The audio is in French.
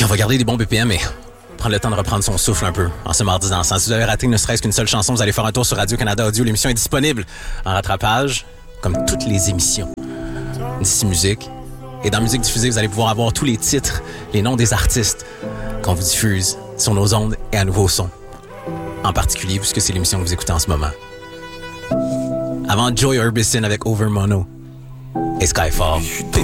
on va garder des bons BPM et prendre le temps de reprendre son souffle un peu en ce mardi dansant. Si vous avez raté ne serait-ce qu'une seule chanson, vous allez faire un tour sur Radio-Canada Audio. L'émission est disponible en rattrapage, comme toutes les émissions d'ici Musique. Et dans Musique diffusée, vous allez pouvoir avoir tous les titres, les noms des artistes qu'on vous diffuse sur nos ondes et à nouveau son. En particulier, puisque c'est l'émission que vous écoutez en ce moment. Avant Joy Orbison avec Over Mono et Skyfall.